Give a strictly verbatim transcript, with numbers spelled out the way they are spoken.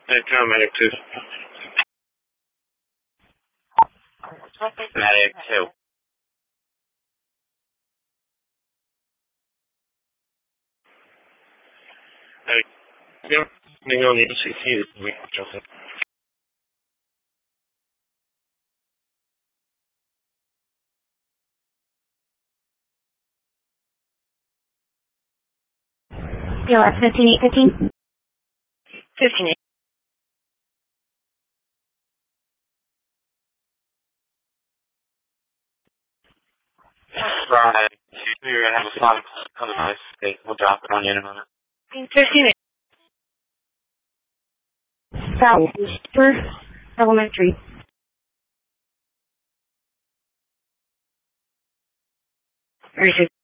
Anytime, Medic two. Medic two. Medic, yeah, you don't need to see you. We can jump in. P L S fifteen eight fifteen. fifteen eight. Right. You're going to have a fun otherwise state. We'll drop it on you in a minute. fifteen eight. South Elementary. Very